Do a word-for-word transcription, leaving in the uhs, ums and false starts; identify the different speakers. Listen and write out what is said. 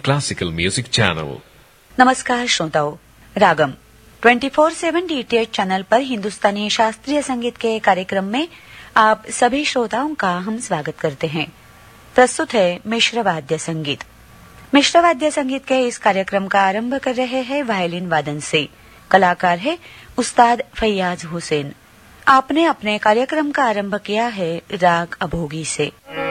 Speaker 1: classical music channel.
Speaker 2: नमस्कार श्रोताओं, रागम twenty four seven DTH channel पर हिंदुस्तानी शास्त्रीय संगीत के कार्यक्रम में आप सभी श्रोताओं का हम स्वागत करते हैं। प्रस्तुत है मिश्र वाद्य संगीत। मिश्र वाद्य संगीत के इस कार्यक्रम का आरंभ कर रहे हैं वायलिन वादन से। कलाकार है उस्ताद फैयाज हुसैन। आपने अपने कार्यक्रम का आरंभ किया है राग अभोगी से।